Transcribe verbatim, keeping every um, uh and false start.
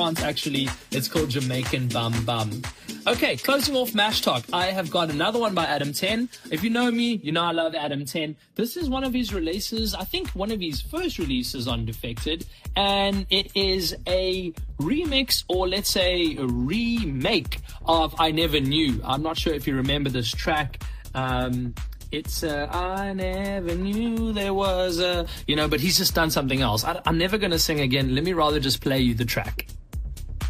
France, actually. It's called Jamaican Bum Bum. Okay, closing off Mash Talk. I have got another one by Adam ten. If you know me, you know I love Adam ten. This is one of his releases, I think one of his first releases on Defected, and it is a remix, or let's say a remake of I Never Knew. I'm not sure if you remember this track. Um, it's uh, I never knew there was a, you know, but he's just done something else. I, I'm never going to sing again. Let me rather just play you the track.